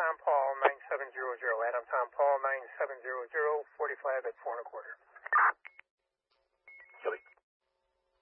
Tom Paul 9700. Adam Tom Paul 9700. 45 at 4 1/4.